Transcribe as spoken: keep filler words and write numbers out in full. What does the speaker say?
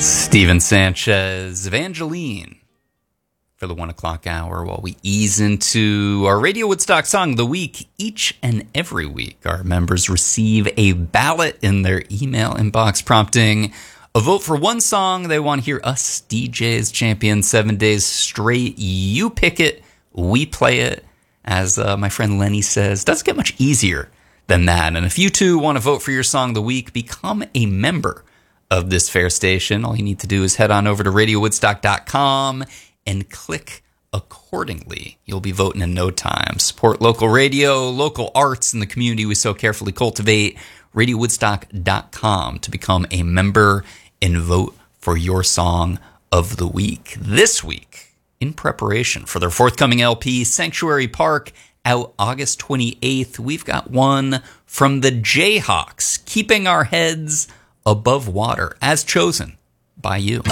Steven Sanchez, Evangeline, for the one o'clock hour while we ease into our Radio Woodstock Song of the Week. Each and every week, our members receive a ballot in their email inbox prompting a vote for one song they want to hear us D Js champion seven days straight. You pick it, we play it. As uh, my friend Lenny says, doesn't get much easier than that. And if you too want to vote for your song of the week, become a member of this fair station. All you need to do is head on over to radio woodstock dot com and click accordingly. You'll be voting in no time. Support local radio, local arts, and the community we so carefully cultivate. radio woodstock dot com to become a member and vote for your song of the week. This week, in preparation for their forthcoming L P, Sanctuary Park, out August twenty-eighth, we've got one from the Jayhawks, Keeping Our Heads Above Water, as chosen by you.